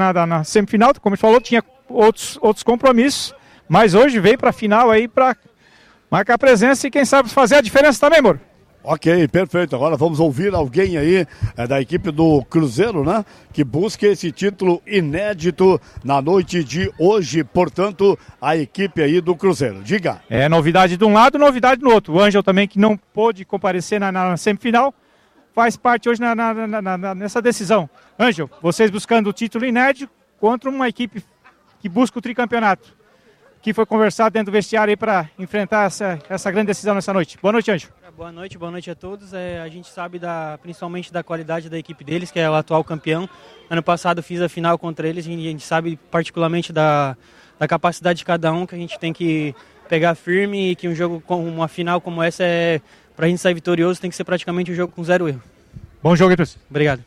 na semifinal, como a gente falou, tinha outros compromissos, mas hoje veio para a final aí para marcar presença e quem sabe fazer a diferença também, Moro. Ok, perfeito. Agora vamos ouvir alguém aí da equipe do Cruzeiro, né? Que busca esse título inédito na noite de hoje. Portanto, a equipe aí do Cruzeiro. Diga. É novidade de um lado, novidade no outro. O Ângelo também, que não pôde comparecer na semifinal, faz parte hoje nessa decisão. Ângelo, vocês buscando o título inédito contra uma equipe que busca o tricampeonato. Que foi conversado dentro do vestiário aí para enfrentar essa grande decisão nessa noite. Boa noite, Ângelo. Boa noite a todos. A gente sabe principalmente da qualidade da equipe deles, que é o atual campeão. Ano passado fiz a final contra eles, a gente sabe particularmente da capacidade de cada um, que a gente tem que pegar firme e que um jogo com uma final como essa, para a gente sair vitorioso, tem que ser praticamente um jogo com 0 erro. Bom jogo, Edu. Obrigado.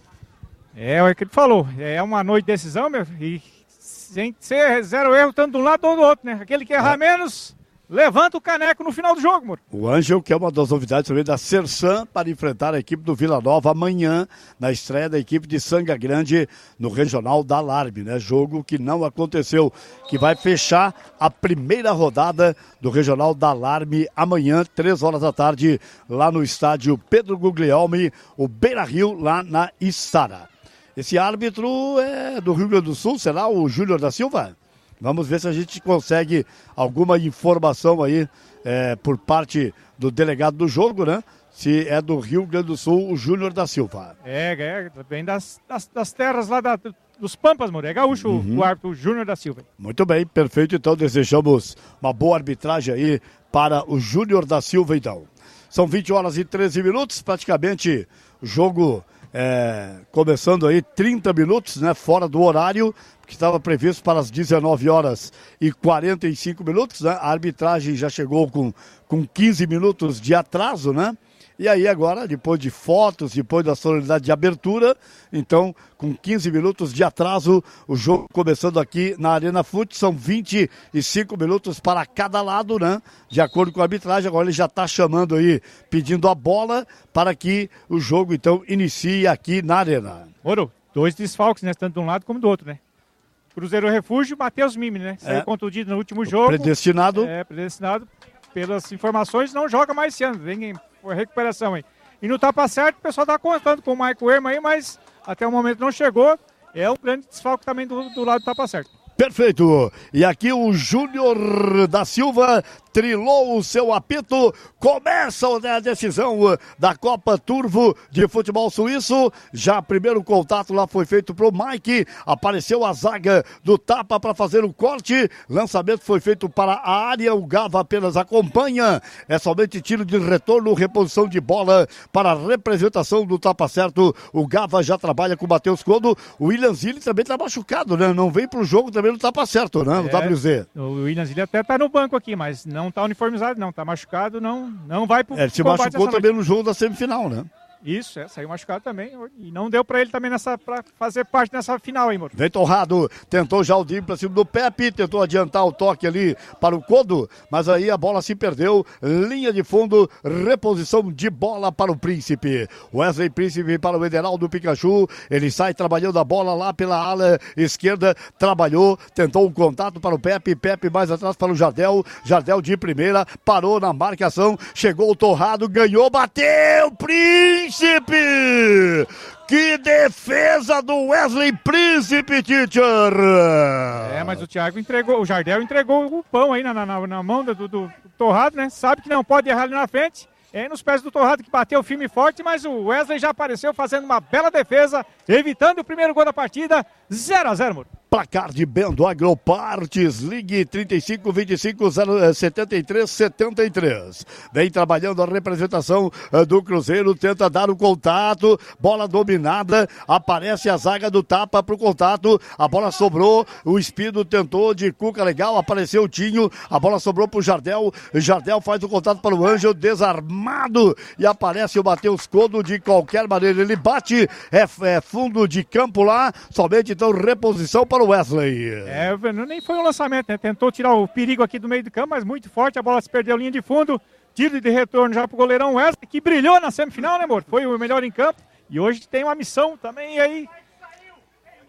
É o que ele falou, é uma noite de decisão, meu, e sem ser 0 erro, tanto de um lado ou do outro, né? Aquele que errar menos, levanta o caneco no final do jogo, Moro. O Ângelo, que é uma das novidades também da Sersan, para enfrentar a equipe do Vila Nova amanhã, na estreia da equipe de Sanga Grande, no Regional da Alarme, né? Jogo que não aconteceu, que vai fechar a primeira rodada do Regional da Alarme amanhã, 3 horas da tarde, lá no estádio Pedro Guglielmi, o Beira Rio, lá na Içara. Esse árbitro é do Rio Grande do Sul, será o Júnior da Silva? Vamos ver se a gente consegue alguma informação aí por parte do delegado do jogo, né? Se é do Rio Grande do Sul, o Júnior da Silva. Vem das terras lá dos Pampas, Moro. É gaúcho o árbitro Júnior da Silva. Muito bem, perfeito. Então desejamos uma boa arbitragem aí para o Júnior da Silva, então. São 20 horas e 13 minutos, praticamente o jogo... começando aí 30 minutos, né, fora do horário, que estava previsto para as 19 horas e 45 minutos, né? A arbitragem já chegou com 15 minutos de atraso, né? E aí agora, depois de fotos, depois da solenidade de abertura, então, com 15 minutos de atraso, o jogo começando aqui na Arena Fute, são 25 minutos para cada lado, né? De acordo com a arbitragem, agora ele já está chamando aí, pedindo a bola para que o jogo, então, inicie aqui na Arena. Moro, 2 desfalques, né? Tanto de um lado como do outro, né? Cruzeiro Refúgio, Matheus Mimi, né? Saiu contundido no último jogo. Predestinado. Predestinado. Pelas informações, não joga mais esse ano. Vem por recuperação aí. E no Tapa Certo, o pessoal tá contando com o Maico Erma aí, mas até o momento não chegou. É um grande desfalque também do lado do Tapa Certo. Perfeito. E aqui o Júnior da Silva trilou o seu apito. Começa a decisão da Copa Turvo de futebol suíço. Já primeiro contato lá foi feito pro Mike. Apareceu a zaga do Tapa para fazer o corte. Lançamento foi feito para a área. O Gava apenas acompanha. É somente tiro de retorno, reposição de bola para a representação do Tapa Certo. O Gava já trabalha com o Matheus Condo. O William Zilli também tá machucado, né? Não vem pro jogo também, não Tapa Certo, né? No WZ. O William Zilli até tá no banco aqui, mas não tá uniformizado, não. Tá machucado, não vai pro Ele se machucou também no jogo da semifinal, né? Isso, saiu machucado também. E não deu pra ele também pra fazer parte dessa final aí, Moro. Vem Torrado, tentou já o drible pra cima do Pepe, tentou adiantar o toque ali para o Codo, mas aí a bola se perdeu. Linha de fundo, reposição de bola para o Príncipe. Wesley Príncipe para o Ederaldo Pikachu. Ele sai trabalhando a bola lá pela ala esquerda. Trabalhou, tentou um contato para o Pepe. Pepe mais atrás para o Jardel. Jardel de primeira, parou na marcação. Chegou o Torrado, ganhou, bateu, Príncipe! Que defesa do Wesley Príncipe, teacher! Mas o Thiago entregou, o Jardel entregou o pão aí na mão do Torrado, né? Sabe que não pode errar ali na frente. É nos pés do Torrado que bateu firme e forte, mas o Wesley já apareceu fazendo uma bela defesa, evitando o primeiro gol da partida. 0-0, Muro. Placar de Bendo Agropartes, ligue 35-25-73-73. Vem trabalhando a representação do Cruzeiro, tenta dar o contato, bola dominada, aparece a zaga do Tapa pro contato, a bola sobrou, o Espido tentou de cuca legal, apareceu o Tinho, a bola sobrou pro Jardel, Jardel faz o contato para o Ângelo, desarmado, e aparece o Matheus Codo de qualquer maneira, ele bate, é fundo de campo lá, somente então reposição para o Wesley. Nem foi um lançamento, né? Tentou tirar o perigo aqui do meio do campo, mas muito forte, a bola se perdeu linha de fundo, tiro de retorno já pro goleirão Wesley, que brilhou na semifinal, né, amor? Foi o melhor em campo, e hoje tem uma missão também aí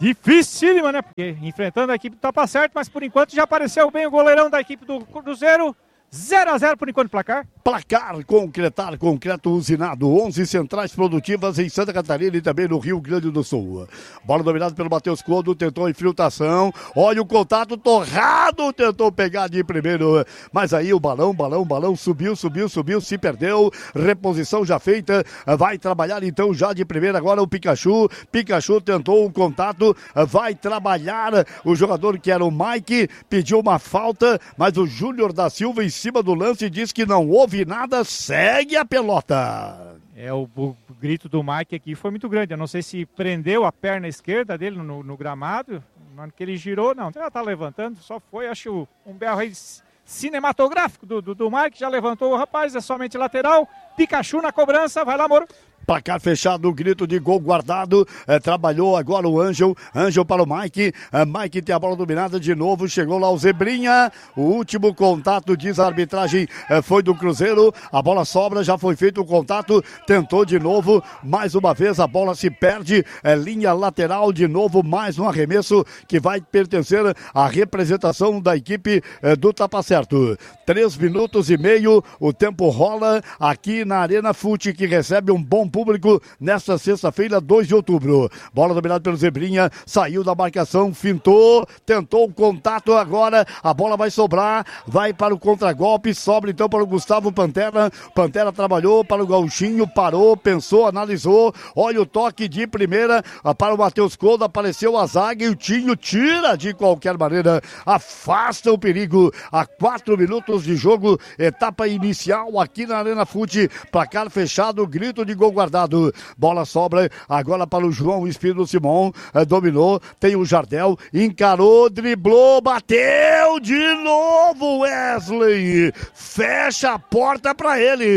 dificílima, né? Porque enfrentando a equipe do Tapa Certo, mas por enquanto já apareceu bem o goleirão da equipe do Cruzeiro. 0-0 por enquanto, placar. Placar concreto usinado. 11 centrais produtivas em Santa Catarina e também no Rio Grande do Sul. Bola dominada pelo Matheus Codo, tentou a infiltração. Olha o contato torrado, tentou pegar de primeiro. Mas aí o balão subiu, se perdeu. Reposição já feita. Vai trabalhar então já de primeira agora o Pikachu. Pikachu tentou o contato. Vai trabalhar o jogador que era o Mike. Pediu uma falta, mas o Júnior da Silva em cima do lance diz que não houve nada, segue a pelota. O grito do Mike aqui foi muito grande. Eu não sei se prendeu a perna esquerda dele no gramado. Na hora que ele girou, não, já tá levantando. Só foi, acho, um berro aí cinematográfico do Mike. Já levantou o rapaz, é somente lateral. Pikachu na cobrança, vai lá, Moro. Placar fechado, grito de gol guardado. Trabalhou agora o Ângel para o Mike. Mike tem a bola dominada de novo. Chegou lá o Zebrinha. O último contato, diz a arbitragem, foi do Cruzeiro. A bola sobra, já foi feito o contato. Tentou de novo. Mais uma vez a bola se perde. Linha lateral de novo. Mais um arremesso que vai pertencer à representação da equipe do Tapa Certo. 3 minutos e meio. O tempo rola aqui na Arena Fute, que recebe um bom público nesta sexta-feira, 2 de outubro. Bola dominada pelo Zebrinha, saiu da marcação, fintou, tentou o contato agora, a bola vai sobrar, vai para o contragolpe, sobra então para o Gustavo Pantera. Pantera trabalhou para o Gauchinho, parou, pensou, analisou, olha o toque de primeira para o Matheus Codo, apareceu a zaga e o Tinho tira de qualquer maneira, afasta o perigo. A 4 minutos de jogo, etapa inicial aqui na Arena Fute, placar fechado, grito de gol guardado. Bola sobra agora para o João Espírito Simão, dominou, tem o Jardel, encarou, driblou, bateu de novo Wesley, fecha a porta para ele.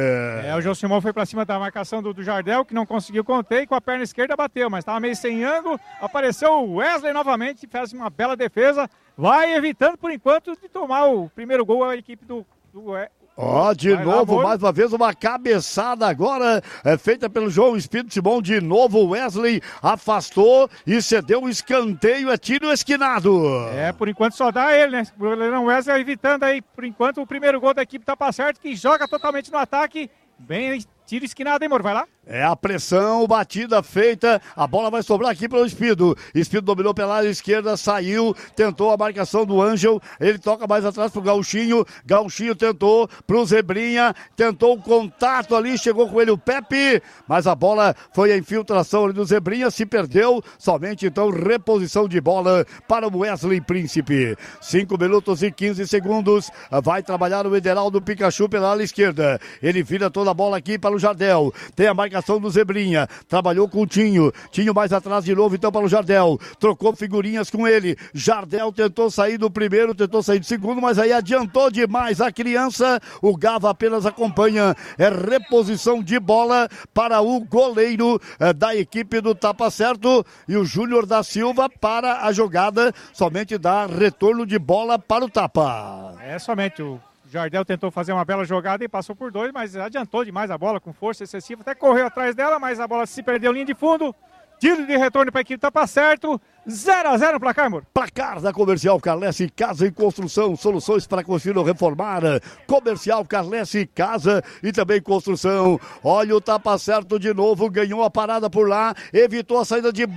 O João Simão foi para cima da marcação do Jardel, que não conseguiu conter e com a perna esquerda bateu, mas estava meio sem ângulo, apareceu o Wesley novamente, fez uma bela defesa, vai evitando por enquanto de tomar o primeiro gol a equipe do de novo, mais uma vez, uma cabeçada agora, feita pelo João Espírito Simão, de novo Wesley afastou e cedeu o escanteio, é tiro esquinado. Por enquanto só dá ele, né? O Wesley evitando aí, por enquanto, o primeiro gol da equipe Tapa Certo, que joga totalmente no ataque, bem tiro esquinado, hein, Moro? Vai lá. A pressão, batida feita, a bola vai sobrar aqui pelo Espido. Espido dominou pela área esquerda, saiu, tentou a marcação do Ângel, ele toca mais atrás pro Gauchinho, Gauchinho tentou pro Zebrinha, tentou o contato ali, chegou com ele o Pepe, mas a bola foi a infiltração ali do Zebrinha, se perdeu, somente então reposição de bola para o Wesley Príncipe. 5 minutos e 15 segundos, vai trabalhar o Ederaldo Pikachu pela área esquerda, ele vira toda a bola aqui para o Jardel, tem a marcação do Zebrinha, trabalhou com o Tinho mais atrás de novo então para o Jardel, trocou figurinhas com ele, Jardel tentou sair do primeiro, tentou sair do segundo, mas aí adiantou demais a criança, o Gava apenas acompanha, reposição de bola para o goleiro da equipe do Tapa Certo e o Júnior da Silva para a jogada, somente dá retorno de bola para o Tapa. Somente o Jardel tentou fazer uma bela jogada e passou por 2, mas adiantou demais a bola com força excessiva, até correu atrás dela, mas a bola se perdeu linha de fundo. Tiro de retorno para a equipe Tapa Certo. 0-0 no placar, amor. Placar da Comercial Carlesse, Casa e Construção, soluções para construir ou reformar. Comercial Carlesse, Casa e também Construção. Olha o Tapa Certo de novo, ganhou a parada por lá, evitou a saída de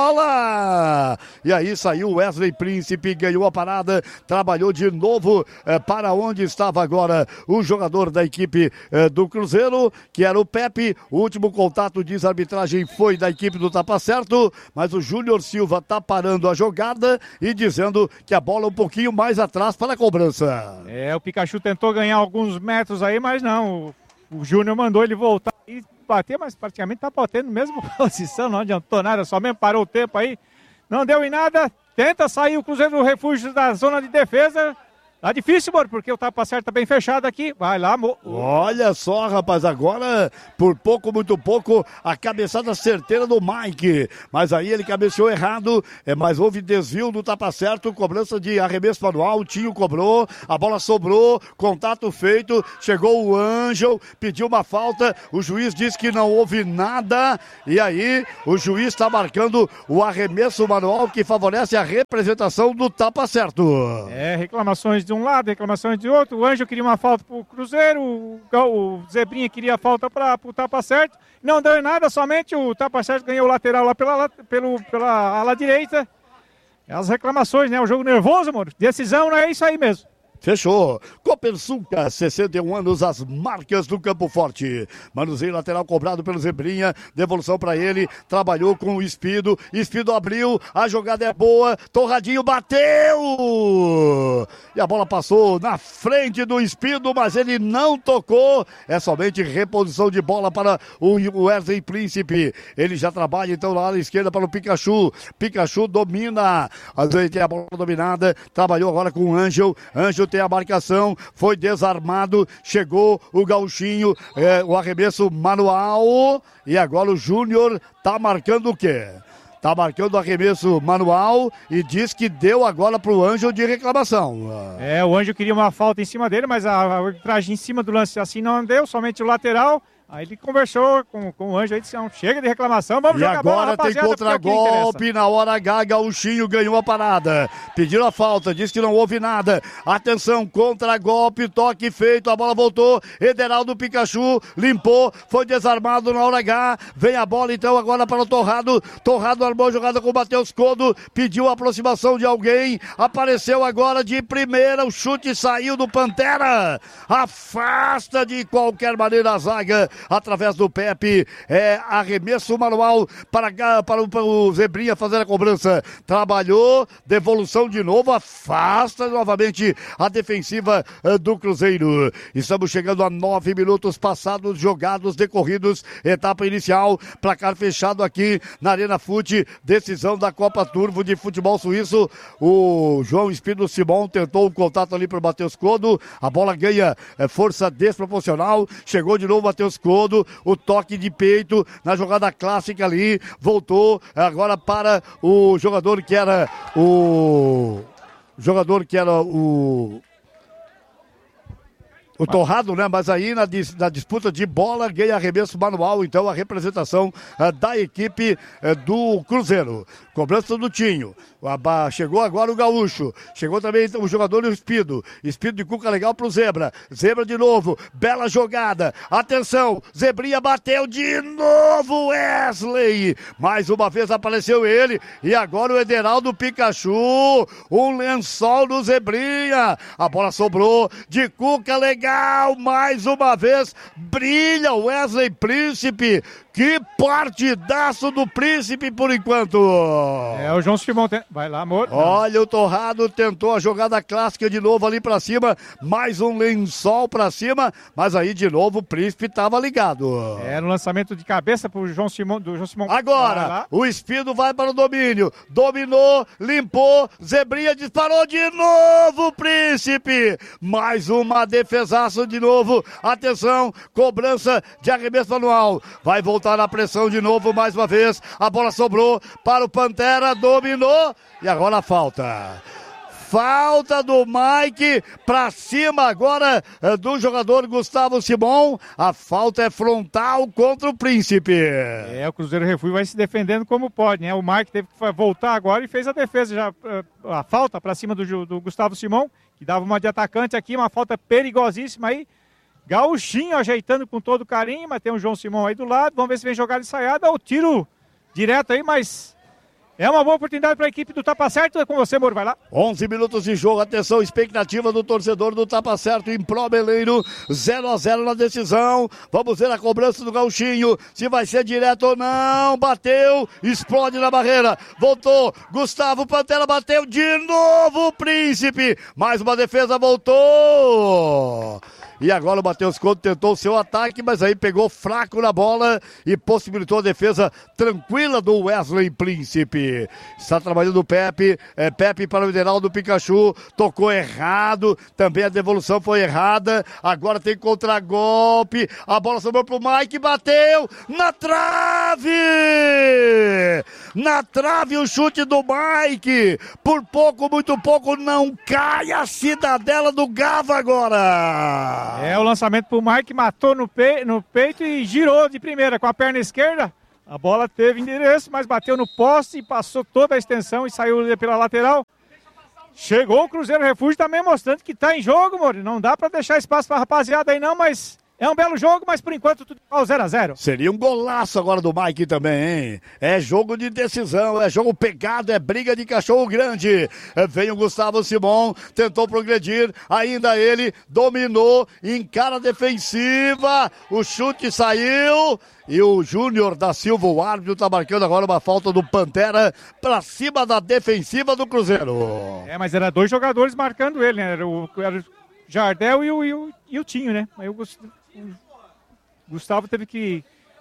bola. E aí saiu o Wesley Príncipe, ganhou a parada, trabalhou de novo para onde estava agora o jogador da equipe do Cruzeiro, que era o Pepe. O último contato, diz a arbitragem, foi da equipe do Tapa Certo, mas o Júnior Silva está parando a jogada e dizendo que a bola é um pouquinho mais atrás para a cobrança. O Pikachu tentou ganhar alguns metros aí, mas não, o Júnior mandou ele voltar e bater, mas praticamente está batendo na mesma posição, não adiantou nada, só mesmo parou o tempo aí, não deu em nada, tenta sair o Cruzeiro do Refúgio da zona de defesa, Tá difícil, Moro, porque o Tapa Certo tá bem fechado aqui. Vai lá, amor. Olha só, rapaz, agora, por pouco, muito pouco, a cabeçada certeira do Mike. Mas aí ele cabeceou errado, mas houve desvio do Tapa Certo, cobrança de arremesso manual, o Tinho cobrou, a bola sobrou, contato feito, chegou o Ângel, pediu uma falta, o juiz disse que não houve nada, e aí o juiz está marcando o arremesso manual que favorece a representação do Tapa Certo. Reclamações de um lado, reclamações de outro. O Ângelo queria uma falta pro Cruzeiro, o Zebrinha queria a falta pro Tapa Certo. Não deu em nada, somente o Tapa Certo ganhou o lateral lá pela ala direita. As reclamações, né? O jogo nervoso, amor. Decisão, não é isso aí mesmo. Fechou. Copersuca, 61 anos, as marcas do Campo Forte. Manuseio lateral cobrado pelo Zebrinha, devolução para ele, trabalhou com o Espido abriu, a jogada é boa, Torradinho bateu! E a bola passou na frente do Espido, mas ele não tocou, é somente reposição de bola para o Wesley Príncipe. Ele já trabalha então na ala esquerda para o Pikachu domina, tem a bola dominada, trabalhou agora com o Ângel tem a marcação, foi desarmado, chegou o Gauchinho, o arremesso manual, e agora o Júnior tá marcando o quê? Tá marcando o arremesso manual e diz que deu agora pro Ângel de reclamação. O Ângel queria uma falta em cima dele, mas a arbitragem em cima do lance assim não deu, somente o lateral. Aí ele conversou com o Ângelo e disse, não, chega de reclamação, vamos jogar a bola, rapaziada. E agora tem contra-golpe, na hora H, Gauchinho ganhou a parada. Pediram a falta, disse que não houve nada. Atenção, contra-golpe, toque feito, a bola voltou. Ederaldo Pikachu limpou, foi desarmado na hora H. Vem a bola então agora para o Torrado. Torrado armou a jogada com o Matheus Codo, pediu a aproximação de alguém. Apareceu agora de primeira, o chute saiu do Pantera. Afasta de qualquer maneira a zaga. Através do Pepe, arremesso manual para o Zebrinha fazer a cobrança. Trabalhou, devolução de novo, afasta novamente a defensiva do Cruzeiro. Estamos chegando a 9 minutos passados, jogados, decorridos, etapa inicial, placar fechado aqui na Arena Fute, decisão da Copa Turvo de Futebol Suíço. O João Espírito Simão tentou um contato ali para o Matheus Codo, a bola ganha força desproporcional, chegou de novo o Matheus Codo, o toque de peito na jogada clássica ali, voltou agora para o jogador que era o Torrado, né? Mas aí na disputa de bola ganha arremesso manual, então a representação da equipe do Cruzeiro. Cobrança do Tinho. Chegou agora o Gaúcho. Chegou também o jogador do Espido de Cuca legal pro Zebra. Zebra de novo. Bela jogada. Atenção. Zebrinha bateu de novo. Wesley. Mais uma vez apareceu ele. E agora o Ederaldo Pikachu. Um lençol do Zebrinha. A bola sobrou de Cuca legal. Mais uma vez. Brilha o Wesley Príncipe. Que partidaço do Príncipe por enquanto. O João Simão vai lá, amor. Olha, o Torrado tentou a jogada clássica de novo ali pra cima, mais um lençol pra cima, mas aí de novo o Príncipe tava ligado. No lançamento de cabeça pro João Simão. Agora, o Espido vai para o domínio, dominou, limpou, Zebrinha disparou de novo, Príncipe. Mais uma defesaço de novo, atenção, cobrança de arremesso manual, vai voltar na pressão de novo mais uma vez, a bola sobrou para o Pantera, dominou e agora falta do Mike pra cima agora do jogador Gustavo Simão. A falta é frontal contra o Príncipe. O Cruzeiro Refúgio vai se defendendo como pode, né? O Mike teve que voltar agora e fez a defesa já, a falta pra cima do Gustavo Simão, que dava uma de atacante aqui, uma falta perigosíssima aí. Gauchinho ajeitando com todo carinho, mas tem o João Simão aí do lado. Vamos ver se vem jogada ensaiada ou tiro direto aí, mas é uma boa oportunidade para a equipe do Tapa Certo. É com você, Moro, vai lá. 11 minutos de jogo, atenção, expectativa do torcedor do Tapa Certo em Pro Beleiro, 0-0 na decisão. Vamos ver a cobrança do Gauchinho, se vai ser direto ou não. Bateu, explode na barreira, voltou, Gustavo Pantera bateu de novo, Príncipe, mais uma defesa, voltou. E agora o Matheus Couto tentou o seu ataque, mas aí pegou fraco na bola e possibilitou a defesa tranquila do Wesley Príncipe. Está trabalhando o Pepe, Pepe para o Ederaldo Pikachu, tocou errado, também a devolução foi errada, agora tem contragolpe, a bola sobrou pro Mike, bateu na trave! Na trave o chute do Mike, por pouco, muito pouco, não cai a cidadela do Gava agora! O lançamento pro Mike, matou no peito e girou de primeira com a perna esquerda. A bola teve endereço, mas bateu no poste e passou toda a extensão e saiu pela lateral. Chegou o Cruzeiro Refúgio também mostrando que tá em jogo, Mori. Não dá pra deixar espaço pra rapaziada aí não, mas é um belo jogo, mas por enquanto tudo igual 0-0. Seria um golaço agora do Mike também, hein? É jogo de decisão, é jogo pegado, é briga de cachorro grande. Vem o Gustavo Simon, tentou progredir, ainda ele dominou, encara a defensiva, o chute saiu e o Júnior da Silva, o árbitro, tá marcando agora uma falta do Pantera pra cima da defensiva do Cruzeiro. Mas era dois jogadores marcando ele, né? Era o Jardel e o Tinho, né? Aí o Gustavo teve que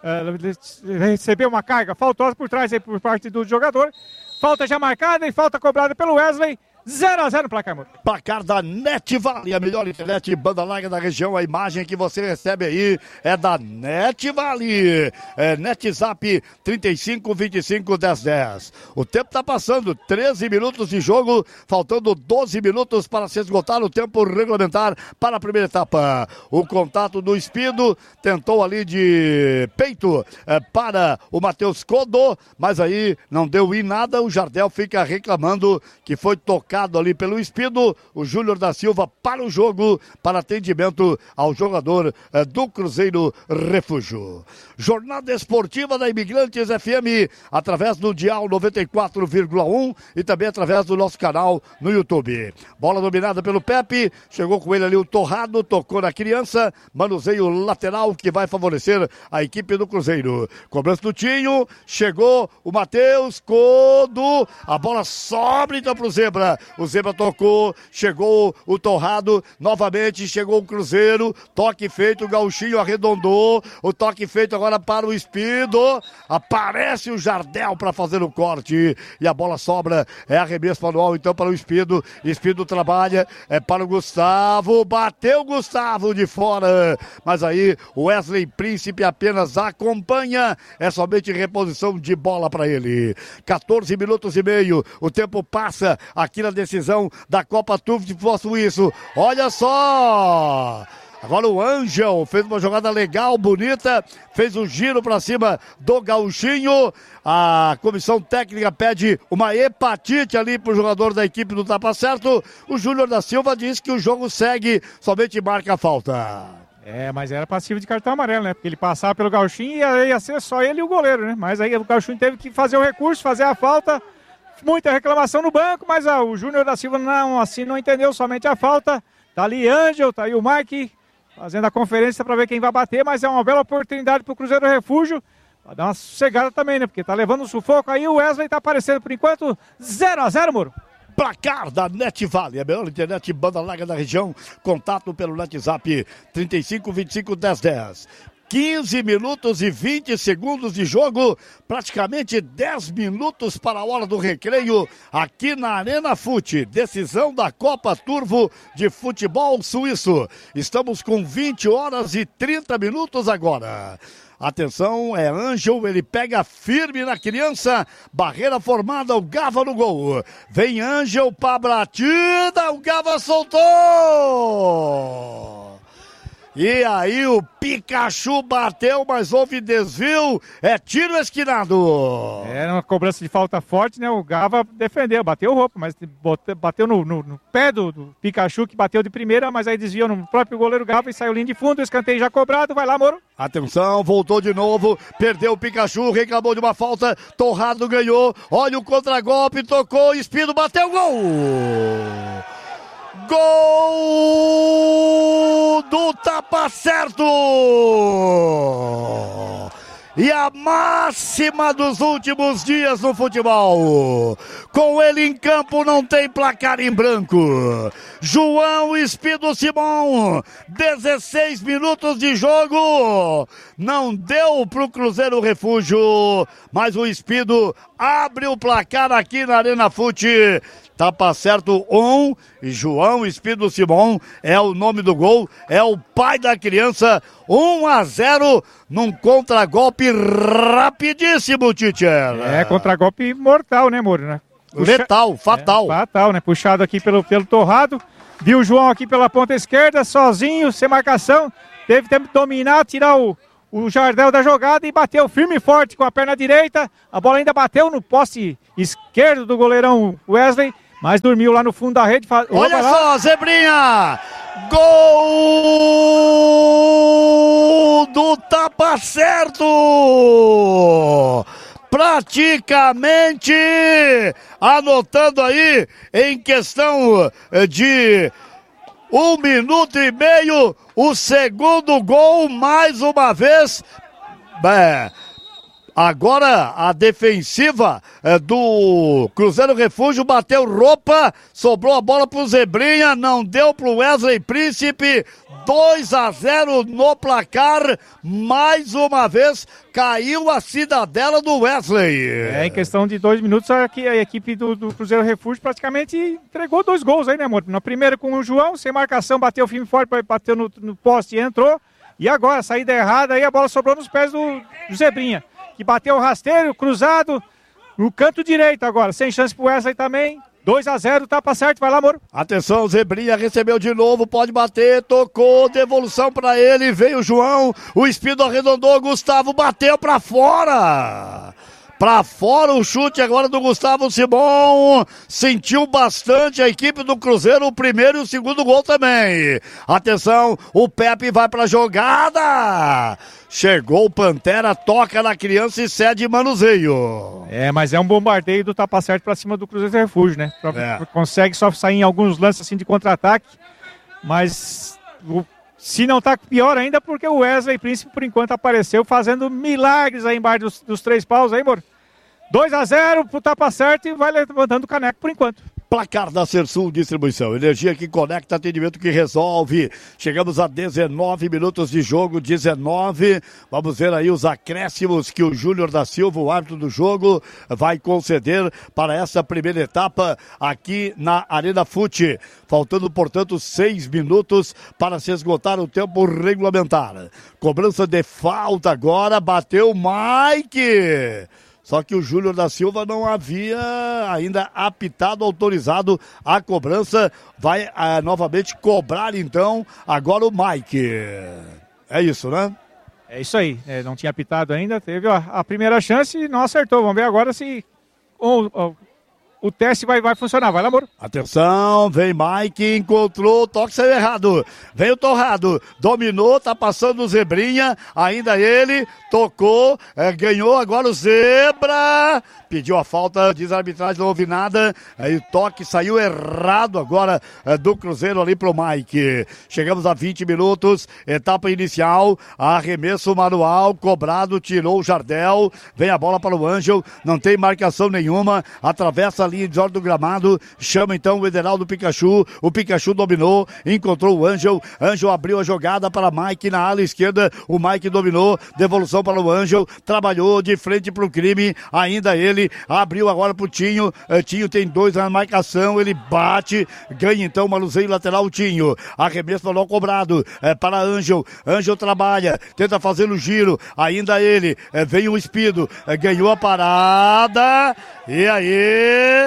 receber uma carga faltosa por trás aí por parte do jogador. Falta já marcada e falta cobrada pelo Wesley. 0-0 no placar, amor. Placar da Net Vale, a melhor internet banda larga da região. A imagem que você recebe aí é da Net Vale. Net Zap 35 25 10 10. O tempo tá passando, 13 minutos de jogo, faltando 12 minutos para se esgotar o tempo regulamentar para a primeira etapa. O contato do Espido, tentou ali de peito para o Matheus Codô, mas aí não deu em nada. O Jardel fica reclamando que foi tocado ali pelo Espido. O Júnior da Silva para o jogo, para atendimento ao jogador do Cruzeiro Refúgio. Jornada esportiva da Imigrantes FM, através do dial 94,1 e também através do nosso canal no YouTube. Bola dominada pelo Pepe, chegou com ele ali o Torrado, tocou na criança, manuseio lateral que vai favorecer a equipe do Cruzeiro. Cobrança do Tinho, chegou o Matheus Codo, a bola sobra então pro Zebra. O Zebra tocou, chegou o Torrado, novamente chegou o Cruzeiro, toque feito, o Gauchinho arredondou, o toque feito agora para o Espido, aparece o Jardel para fazer o corte, e a bola sobra, arremesso manual então para o Espido, Espido trabalha, para o Gustavo, bateu o Gustavo de fora, mas aí o Wesley Príncipe apenas acompanha, é somente reposição de bola para ele. 14 minutos e meio, o tempo passa aqui na decisão da Copa Turvo de Futebol Suíço. Olha só! Agora o Ângel fez uma jogada legal, bonita, fez um giro para cima do Gauchinho. A comissão técnica pede uma hepatite ali pro jogador da equipe do Tapa Certo. O Júnior da Silva diz que o jogo segue, somente marca a falta. Mas era passivo de cartão amarelo, né? Porque ele passava pelo Gauchinho e ia ser só ele e o goleiro, né? Mas aí o Gauchinho teve que fazer o recurso, fazer a falta. Muita reclamação no banco, mas o Júnior da Silva não entendeu somente a falta. Tá ali Ângel, tá aí o Mike fazendo a conferência para ver quem vai bater, mas é uma bela oportunidade pro Cruzeiro Refúgio. Vai dar uma sossegada também, né? Porque tá levando um sufoco aí, o Wesley tá aparecendo por enquanto 0-0, Moro. Placar da Net Vale, a melhor internet banda larga da região. Contato pelo WhatsApp 35 25 10 10. 15 minutos e 20 segundos de jogo, praticamente 10 minutos para a hora do recreio, aqui na Arena Fute, decisão da Copa Turvo de Futebol Suíço. Estamos com 20 horas e 30 minutos agora. Atenção, é Ângel, ele pega firme na criança, barreira formada, o Gava no gol. Vem Ângel para a batida, o Gava soltou! E aí o Pikachu bateu, mas houve desvio, tiro esquinado. Era uma cobrança de falta forte, né? O Gava defendeu, bateu o roupa, mas bateu no pé do Pikachu, que bateu de primeira, mas aí desviou no próprio goleiro Gava e saiu linha de fundo, o escanteio já cobrado, vai lá, Moro. Atenção, voltou de novo, perdeu o Pikachu, reclamou de uma falta, Torrado ganhou, olha o contragolpe, tocou, Espido, bateu, gol! Gol do Tapa Certo! e a máxima dos últimos dias no futebol. Com ele em campo não tem placar em branco. João Espido Simão, 16 minutos de jogo. Não deu pro Cruzeiro Refúgio, mas o Espido abre o placar aqui na Arena Fute. Tapa certo e João Espido Simão é o nome do gol, é o pai da criança. 1-0 num contragolpe rapidíssimo, Teacher. Contragolpe mortal, né, Moro? Né? Letal, fatal. Fatal, né? Puxado aqui pelo Torrado. Viu o João aqui pela ponta esquerda, sozinho, sem marcação. Teve tempo de dominar, tirar o Jardel da jogada e bateu firme e forte com a perna direita. A bola ainda bateu no poste esquerdo do goleirão Wesley, mas dormiu lá no fundo da rede. Olha só, Zebrinha! Gol do Tapa Certo! Praticamente anotando aí em questão de 1 minuto e meio o segundo gol mais uma vez. Agora a defensiva do Cruzeiro Refúgio bateu roupa, sobrou a bola pro Zebrinha, não deu pro Wesley Príncipe. 2-0 no placar, mais uma vez caiu a cidadela do Wesley. Em questão de 2 minutos a equipe do Cruzeiro Refúgio praticamente entregou 2 gols aí, né, amor? Na primeira com o João, sem marcação, bateu firme forte, bateu no poste e entrou. E agora, saída errada, aí a bola sobrou nos pés do Zebrinha, que bateu rasteiro, cruzado, no canto direito agora, sem chance pro Wesley também. 2-0, Tapa Certo, vai lá, Moro. Atenção, Zebrinha recebeu de novo, pode bater, tocou, devolução pra ele, veio o João, o Espido arredondou, Gustavo bateu pra fora. Pra fora o chute agora do Gustavo Simão, sentiu bastante a equipe do Cruzeiro, o primeiro e o segundo gol também. Atenção, o Pepe vai pra jogada. Chegou o Pantera, toca na criança e cede manuseio. Mas é um bombardeio do Tapa Certo pra cima do Cruzeiro Refúgio, né? Consegue só sair em alguns lances assim de contra-ataque, mas se não tá pior ainda, porque o Wesley Príncipe por enquanto apareceu fazendo milagres aí embaixo dos 3 paus aí, Moro. 2-0 pro Tapa Certo e vai levantando o caneco por enquanto. Placar da Sersul Distribuição, energia que conecta, atendimento que resolve. Chegamos a 19 minutos de jogo, 19. Vamos ver aí os acréscimos que o Júnior da Silva, o árbitro do jogo, vai conceder para essa primeira etapa aqui na Arena Fute. Faltando, portanto, 6 minutos para se esgotar o tempo regulamentar. Cobrança de falta agora, bateu o Mike. Só que o Júnior da Silva não havia ainda apitado, autorizado a cobrança. Vai novamente cobrar então agora o Mike. É isso, né? É isso aí. Não tinha apitado ainda, teve a primeira chance e não acertou. Vamos ver agora se o teste vai funcionar. Vai lá, Moro. Atenção, vem Mike, encontrou, toque saiu errado. Vem o Torrado, dominou, tá passando o Zebrinha, ainda ele, tocou, ganhou agora o Zebra. Pediu a falta, diz a arbitragem, não houve nada. Aí o toque saiu errado agora do Cruzeiro ali pro Mike. Chegamos a 20 minutos, etapa inicial, arremesso manual, cobrado, tirou o Jardel. Vem a bola para o Ângel, não tem marcação nenhuma, atravessa a linha de ordem do gramado, chama então o Ederaldo Pikachu. O Pikachu dominou, encontrou o Ângel. Ângel abriu a jogada para Mike na ala esquerda. O Mike dominou, devolução para o Ângel, trabalhou de frente pro crime, ainda ele. Abriu agora pro Tinho. Tinho tem 2 na marcação. Ele bate. Ganha então o manuseio lateral. Tinho. Arremesso manual cobrado. Para Ângel. Ângel trabalha. Tenta fazer o giro. Ainda ele. Vem o Espido. Ganhou a parada. E aí?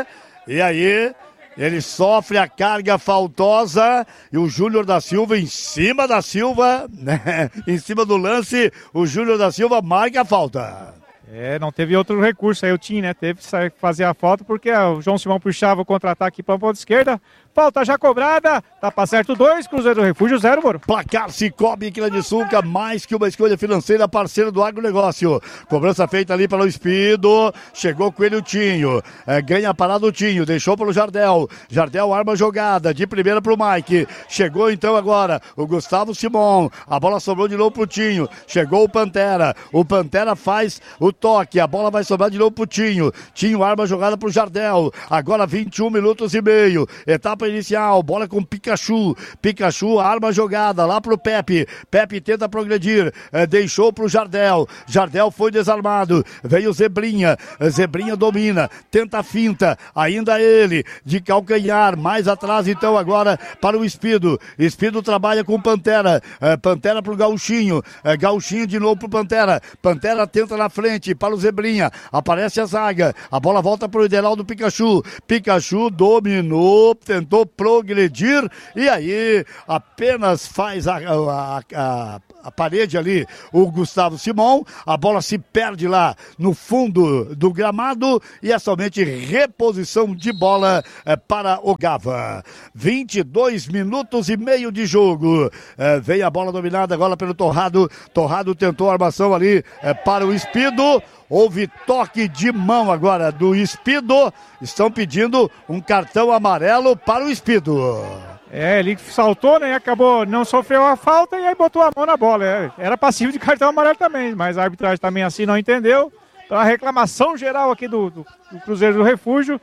Ele sofre a carga faltosa e o Júnior da Silva em cima da Silva, né? Em cima do lance, o Júnior da Silva marca a falta. Não teve outro recurso aí o time, né? Teve que fazer a falta porque o João Simão puxava o contra-ataque para a ponta esquerda. Falta já cobrada, tá certo 2, Cruzeiro do Refúgio 0, Moro. Placar Cicobi Crediçuca, mais que uma escolha financeira, parceiro do agronegócio. Cobrança feita ali para o Espido, chegou com ele o Tinho, ganha a parada o Tinho, deixou para o Jardel. Jardel arma a jogada, de primeira para o Mike. Chegou então agora o Gustavo Simon, a bola sobrou de novo para o Tinho, chegou o Pantera faz o toque, a bola vai sobrar de novo pro Tinho. Tinho arma a jogada pro Jardel. Agora 21 minutos e meio. Etapa inicial, bola com Pikachu. Pikachu arma a jogada lá pro Pepe. Pepe tenta progredir, deixou pro Jardel. Jardel foi desarmado. Veio Zebrinha. Zebrinha domina, tenta a finta. Ainda ele, de calcanhar. Mais atrás então agora para o Espido. Espido trabalha com Pantera. Pantera pro Gauchinho. Gauchinho de novo pro Pantera. Pantera tenta na frente para o Zebrinha, aparece a zaga, a bola volta para o Ederaldo Pikachu. Pikachu dominou, tentou progredir e aí apenas faz a parede ali o Gustavo Simon, a bola se perde lá no fundo do gramado e é somente reposição de bola para o Gava. 22 minutos e meio de jogo, vem a bola dominada agora pelo Torrado. Torrado tentou a armação ali para o Espido. Houve toque de mão agora do Espido. Estão pedindo um cartão amarelo para o Espido. Ele saltou, né? Acabou, não sofreu a falta e aí botou a mão na bola. Era passivo de cartão amarelo também, mas a arbitragem também assim não entendeu. Então a reclamação geral aqui do Cruzeiro do Refúgio.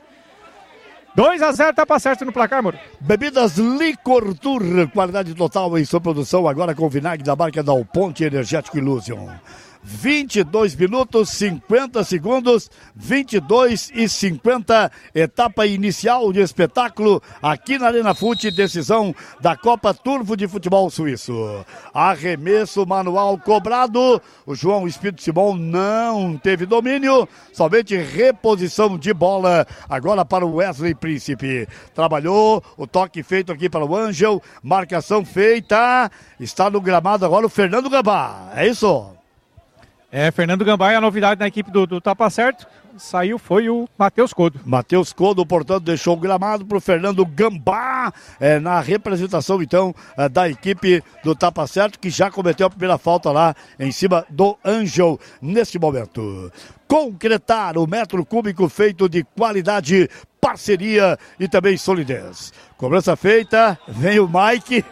2-0, tá certo no placar, Moro. Bebidas Licor Tour, qualidade total em sua produção, agora com vinagre da marca Dal Ponte Energético Illusion. 22 minutos, 50 segundos, 22 e 50, etapa inicial de espetáculo aqui na Arena Fute, decisão da Copa Turvo de Futebol Suíço. Arremesso manual cobrado, o João Espírito Simão não teve domínio, somente reposição de bola agora para o Wesley Príncipe. Trabalhou, o toque feito aqui para o Ângel, marcação feita, está no gramado agora o Fernando Gambá, é isso? Fernando Gambá é a novidade na equipe do Tapa Certo. Saiu, foi o Matheus Codo. Matheus Codo, portanto, deixou o gramado para o Fernando Gambá, na representação, então, da equipe do Tapa Certo, que já cometeu a primeira falta lá em cima do Ângel neste momento. Concretar o metro cúbico feito de qualidade, parceria e também solidez. Cobrança feita, vem o Mike.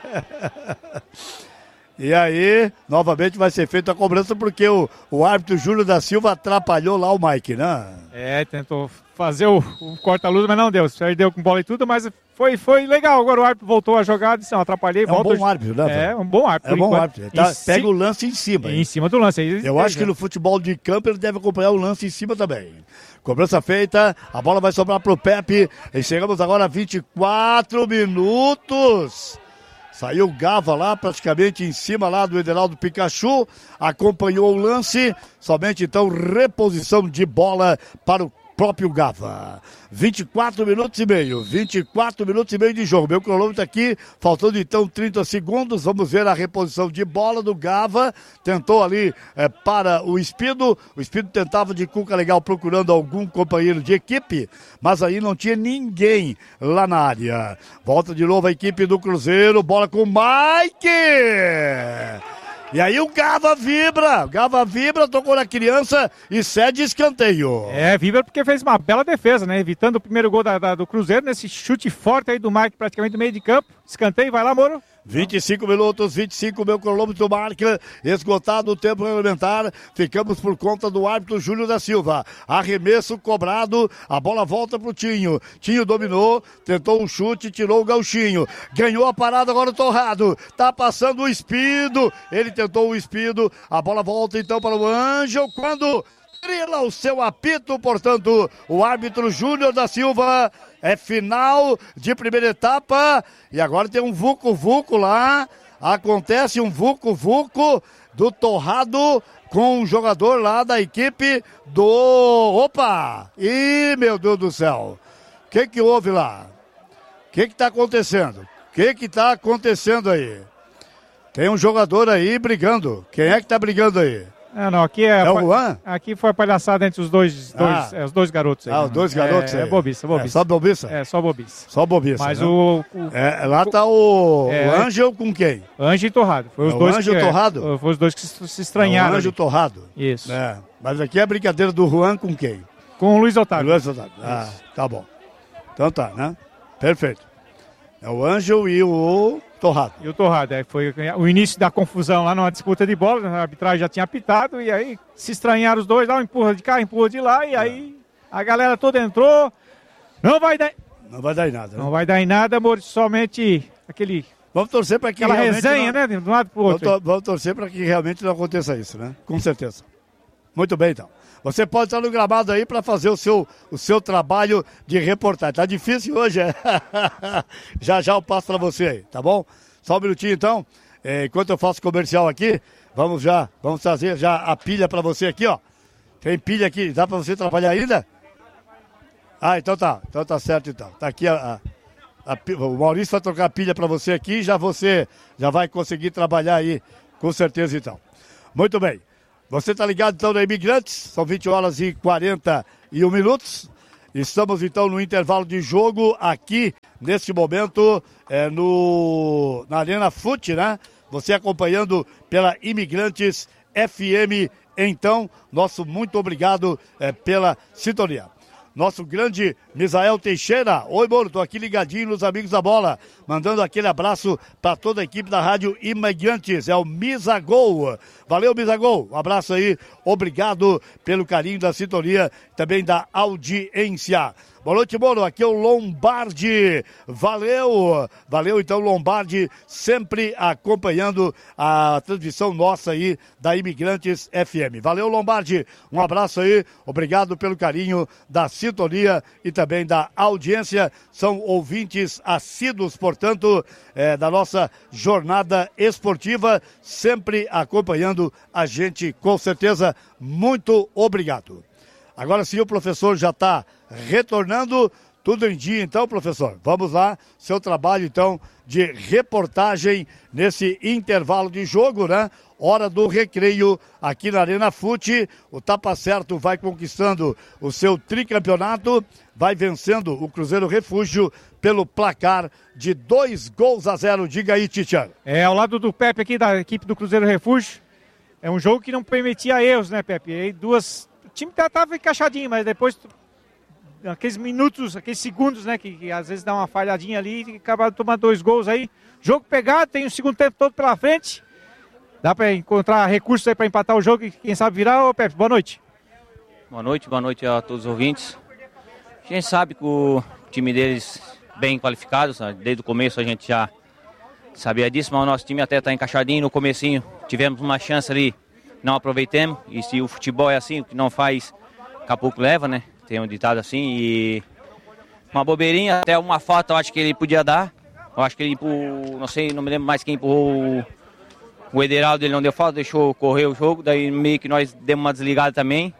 E aí, novamente vai ser feita a cobrança porque o árbitro Júlio da Silva atrapalhou lá o Mike, né? Tentou fazer o corta-luz, mas não deu. Perdeu com bola e tudo, mas foi legal. Agora o árbitro voltou a jogar, disse, não, atrapalhei. Um bom árbitro, né? Um bom árbitro. É um bom árbitro. Pega o lance em cima. Em cima do lance. Eu acho que no futebol de campo ele deve acompanhar o lance em cima também. Cobrança feita, a bola vai sobrar pro Pepe. E chegamos agora a 24 minutos. Saiu o Gava lá, praticamente em cima lá do Ederaldo Pikachu, acompanhou o lance, somente então reposição de bola para o próprio Gava. 24 minutos e meio de jogo. Meu cronômetro aqui, faltando então 30 segundos. Vamos ver a reposição de bola do Gava. Tentou ali para o Espido. O Espido tentava de cuca legal procurando algum companheiro de equipe, mas aí não tinha ninguém lá na área. Volta de novo a equipe do Cruzeiro. Bola com o Mike! E aí o Gava vibra, tocou na criança e cede escanteio. Vibra porque fez uma bela defesa, né? Evitando o primeiro gol do Cruzeiro, nesse chute forte aí do Mike, praticamente do meio de campo. Escanteio, vai lá, Moro. 25 minutos, 25, meu cronômetro marca, esgotado o tempo regulamentar, ficamos por conta do árbitro Júlio da Silva. Arremesso cobrado, a bola volta pro Tinho. Tinho dominou, tentou um chute, tirou o Gauchinho. Ganhou a parada agora o Torrado. Tá passando o Espido, ele tentou o Espido, a bola volta então para o Ângel, quando trila o seu apito, portanto, o árbitro Júnior da Silva. É final de primeira etapa e agora tem um vucu-vucu lá, acontece um vucu-vucu do Torrado com um jogador lá da equipe do... Opa! Ih, meu Deus do céu! O que houve lá? O que tá acontecendo? O que tá acontecendo aí? Tem um jogador aí brigando. Quem é que tá brigando aí? Não, aqui é o Juan? Aqui foi a palhaçada entre os dois garotos aí. Os dois garotos aí. É bobiça. Só bobiça? Só bobiça. Só bobiça. Mas né? lá tá o Ângel com quem? Ângel e Torrado. Foi os dois. Ângel e Torrado? Foi os dois que se estranharam. O Ângel e Torrado. Isso. Mas aqui é a brincadeira do Juan com quem? Com o Luiz Otávio. Tá bom. Então tá, né? Perfeito. É o Ângel e o Torrado. E o Torrado, foi o início da confusão lá numa disputa de bola, a arbitragem já tinha apitado, e aí se estranharam os dois, lá um empurra de cá, empurra de lá, e aí a galera toda entrou, não vai dar em nada. Não vai dar em nada, amor, somente aquele... Vamos torcer para que aquela resenha, né, de um lado pro outro. Vamos torcer para que realmente não aconteça isso, né? Com certeza. Muito bem, então. Você pode estar no gramado aí para fazer o seu trabalho de reportagem. Tá difícil hoje, Já eu passo para você aí, tá bom? Só um minutinho, então. Enquanto eu faço comercial aqui, vamos trazer já a pilha para você aqui, ó. Tem pilha aqui, dá para você trabalhar ainda? Então tá. Então tá certo, então. Tá aqui o Maurício vai trocar a pilha para você aqui, você já vai conseguir trabalhar aí, com certeza, então. Muito bem. Você está ligado, então, na Imigrantes, são 20 horas e 41 minutos. Estamos, então, no intervalo de jogo aqui, neste momento, na Arena Fute, né? Você acompanhando pela Imigrantes FM, então, nosso muito obrigado pela sintonia. Nosso grande Misael Teixeira. Oi, Moro, tô aqui ligadinho nos Amigos da Bola, mandando aquele abraço para toda a equipe da Rádio Imigrantes, é o Misagol. Valeu, Misagol, um abraço aí, obrigado pelo carinho da sintonia, também da audiência. Boa noite, Moro, aqui é o Lombardi, valeu então, Lombardi, sempre acompanhando a transmissão nossa aí da Imigrantes FM. Valeu, Lombardi, um abraço aí, obrigado pelo carinho da sintonia e também da audiência, são ouvintes assíduos, portanto, da nossa jornada esportiva, sempre acompanhando a gente, com certeza, muito obrigado. Agora sim, o professor já está retornando, tudo em dia então, professor. Vamos lá, seu trabalho então de reportagem nesse intervalo de jogo, né? Hora do recreio aqui na Arena Fute. O Tapa Certo vai conquistando o seu tricampeonato, vai vencendo o Cruzeiro Refúgio pelo placar de 2-0. Diga aí, Titian. Ao lado do Pepe aqui, da equipe do Cruzeiro Refúgio. É um jogo que não permitia erros, né, Pepe? E o time estava encaixadinho, mas depois, aqueles minutos, aqueles segundos, né, que às vezes dá uma falhadinha ali e acaba tomando 2 gols aí. Jogo pegado, tem o segundo tempo todo pela frente. Dá para encontrar recursos aí para empatar o jogo e quem sabe virar. Ô, Pepe, boa noite. Boa noite a todos os ouvintes. A gente sabe que o time deles bem qualificado, sabe? Desde o começo a gente já sabia disso, mas o nosso time até está encaixadinho. No comecinho tivemos uma chance ali, não aproveitemos, e se o futebol é assim, o que não faz, daqui a pouco leva, né? Tem um ditado assim, e uma bobeirinha, até uma falta eu acho que ele podia dar. Eu acho que ele empurrou, não me lembro mais quem empurrou o Ederaldo, ele não deu falta, deixou correr o jogo, daí meio que nós demos uma desligada também.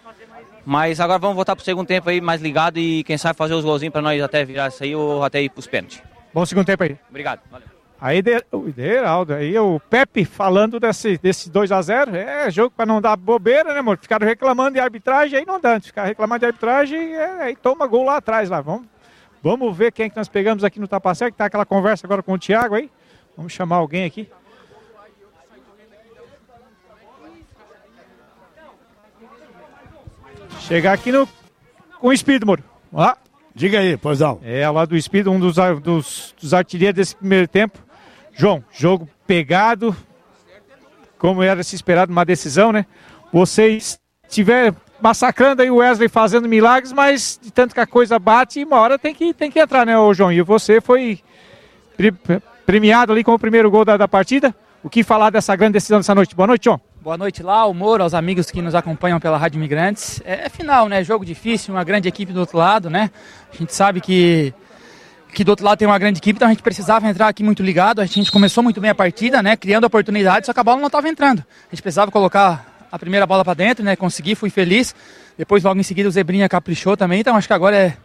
Mas agora vamos voltar pro segundo tempo aí, mais ligado, e quem sabe fazer os golzinhos para nós até virar isso aí ou até ir pros pênaltis. Bom segundo tempo aí. Obrigado, valeu. Aí o Ederaldo, aí o Pepe falando desse 2-0, jogo para não dar bobeira, né, amor? Ficaram reclamando de arbitragem, aí não dá, ficar reclamando de arbitragem, aí toma gol lá atrás, lá. Vamos ver quem é que nós pegamos aqui no Tapa Certo, que tá aquela conversa agora com o Thiago aí. Vamos chamar alguém aqui. Chegar aqui com o Espírito, Moro. Vamos lá. Diga aí, poisão. Lá do Espírito, um dos artilheiros desse primeiro tempo. João, jogo pegado, como era se esperado, uma decisão, né? Vocês estiveram massacrando aí o Wesley, fazendo milagres, mas de tanto que a coisa bate, uma hora tem que entrar, né, ô João? E você foi premiado ali com o primeiro gol da partida. O que falar dessa grande decisão dessa noite? Boa noite, João. Boa noite lá, ao Moro, aos amigos que nos acompanham pela Rádio Imigrantes. É final, né? Jogo difícil, uma grande equipe do outro lado, né? A gente sabe que do outro lado tem uma grande equipe, então a gente precisava entrar aqui muito ligado. A gente começou muito bem a partida, né? Criando oportunidades, só que a bola não estava entrando. A gente precisava colocar a primeira bola para dentro, né? Consegui, fui feliz. Depois, logo em seguida, o Zebrinha caprichou também. Então, acho que agora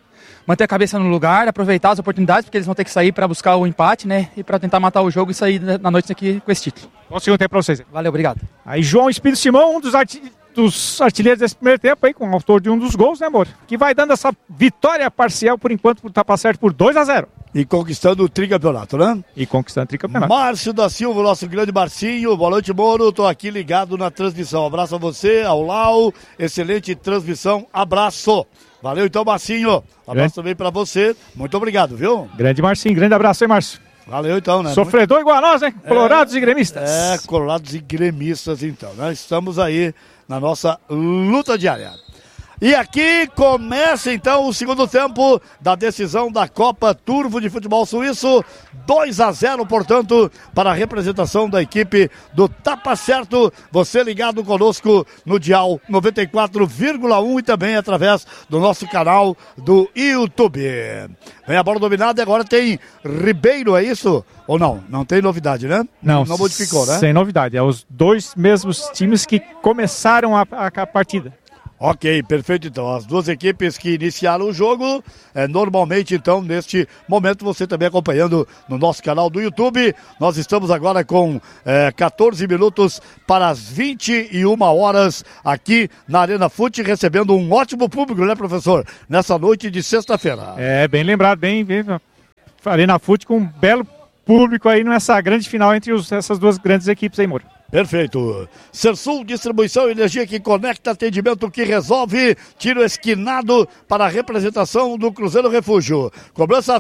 manter a cabeça no lugar, aproveitar as oportunidades, porque eles vão ter que sair para buscar o empate, né? E para tentar matar o jogo e sair na noite aqui com esse título. Bom segundo tempo para vocês. Valeu, obrigado. Aí João Espírito Simão, um dos artilheiros desse primeiro tempo, aí, com o autor de um dos gols, né, amor? Que vai dando essa vitória parcial, por enquanto, por Tapa Certo por 2-0. E conquistando o tricampeonato, né? E conquistando o tricampeonato. Márcio da Silva, nosso grande Marcinho. Boa noite, Moro. Tô aqui ligado na transmissão. Abraço a você, ao Lau. Excelente transmissão. Abraço. Valeu, então, Marcinho. Abraço também pra você. Muito obrigado, viu? Grande Marcinho. Grande abraço, hein, Márcio? Valeu, então, né? Sofredor igual a nós, né? Colorados e gremistas. Colorados e gremistas, então, né? Estamos aí na nossa luta diária. E aqui começa então o segundo tempo da decisão da Copa Turvo de Futebol Suíço, 2-0, portanto, para a representação da equipe do Tapa Certo. Você ligado conosco no dial 94,1 e também através do nosso canal do YouTube. Vem a bola dominada e agora tem Ribeiro, é isso? Ou não? Não tem novidade, né? Não modificou, né? Sem novidade, é os dois mesmos times que começaram a partida. Ok, perfeito então. As duas equipes que iniciaram o jogo, normalmente então, neste momento, você também acompanhando no nosso canal do YouTube. Nós estamos agora com 14 minutos para as 21 horas aqui na Arena Fute, recebendo um ótimo público, né, professor? Nessa noite de sexta-feira. Bem lembrado, bem. Arena Fute com um belo público aí nessa grande final entre essas duas grandes equipes aí, Moro. Perfeito. Sersul, distribuição, energia que conecta, atendimento que resolve. Tiro esquinado para a representação do Cruzeiro Refúgio. Cobrança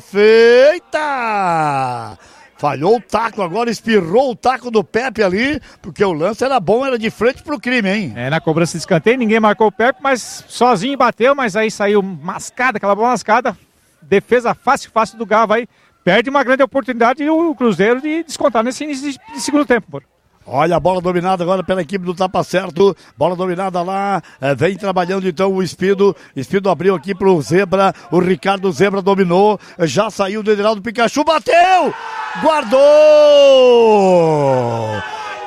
feita. Falhou o taco, agora espirrou o taco do Pepe ali, porque o lance era bom, era de frente pro crime, hein? Na cobrança de escanteio, ninguém marcou o Pepe, mas sozinho bateu, mas aí saiu mascada, aquela bola mascada. Defesa fácil do Gava aí. Perde uma grande oportunidade e o Cruzeiro de descontar nesse início de segundo tempo, Moro. Olha a bola dominada agora pela equipe do Tapa Certo. Bola dominada lá. Vem trabalhando então o Espido. Espido abriu aqui pro Zebra. O Ricardo Zebra dominou. Já saiu do Ederaldo Pikachu. Bateu! Guardou!